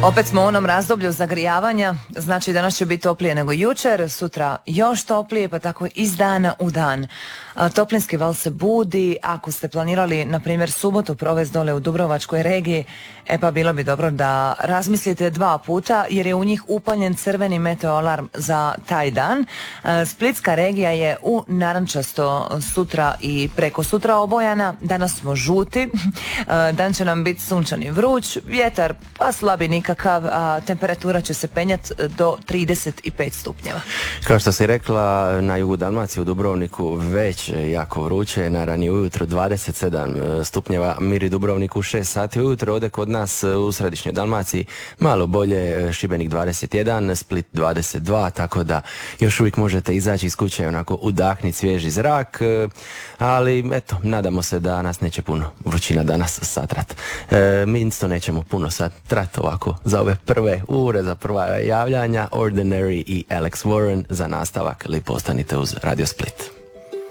Opet smo u onom razdoblju zagrijavanja, znači danas će biti toplije nego jučer, sutra još toplije, pa tako iz dana u dan. Toplinski val se budi, ako ste planirali, na primjer, subotu provesti dole u Dubrovačkoj regiji, pa bilo bi dobro da razmislite 2 puta, jer je u njih upaljen crveni meteoalarm za taj dan. Splitska regija je u narančasto sutra i preko sutra obojana, danas smo žuti, dan će nam biti sunčan i vruć, vjetar pa slabi nikakav, a temperatura će se penjati do 35 stupnjeva. Kao što si rekla, na jugu Dalmacije u Dubrovniku već jako vruće, na ranije ujutro 27 stupnjeva, Miri Dubrovniku 6 sati ujutro, ovdje kod nas u središnjoj Dalmaciji malo bolje, Šibenik 21, Split 22, tako da još uvijek možete izaći iz kuće, onako udahniti svježi zrak, ali eto, nadamo se da nas neće puno vrućina danas satrat. Mi isto nećemo puno satrat ovako za ove prve ure, za prva javljanja, Ordinary i Alex Warren za nastavak, lipo ostanite uz Radio Split.